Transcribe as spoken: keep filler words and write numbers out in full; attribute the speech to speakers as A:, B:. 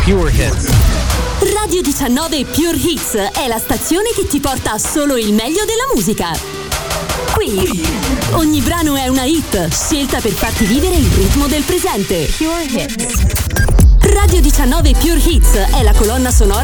A: Pure Hits.
B: Radio diciannove Pure Hits è la stazione che ti porta solo il meglio della musica. Qui ogni brano è una hit scelta per farti vivere il ritmo del presente.
C: Pure Hits.
B: Radio diciannove Pure Hits è la colonna sonora